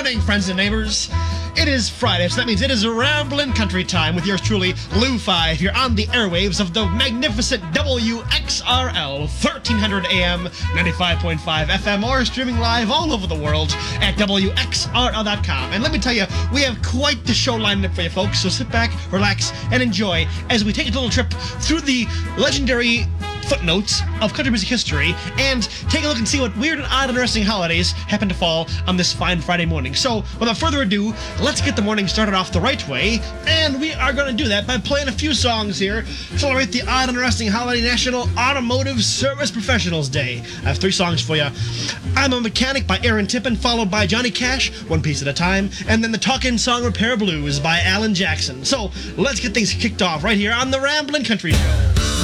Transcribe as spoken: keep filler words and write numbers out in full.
morning, friends and neighbors. It is Friday, so that means it is Ramblin' Country time with yours truly, Lou Five. You're on the airwaves of the magnificent W X R L, thirteen hundred A M, ninety-five point five F M, or streaming live all over the world at W X R L dot com. And let me tell you, we have quite the show lined up for you folks, so sit back, relax, and enjoy as we take a little trip through the legendary footnotes of country music history and take a look and see what weird and odd and interesting holidays happen to fall on this fine Friday morning. So, without further ado, let's get the morning started off the right way, and we are going to do that by playing a few songs here to celebrate the odd and interesting holiday National Automotive Service Professionals Day. I have three songs for you. I'm a Mechanic by Aaron Tippin, followed by Johnny Cash, One Piece at a Time, and then the Talkin' Song Repair Blues by Alan Jackson. So, let's get things kicked off right here on the Ramblin' Country Show.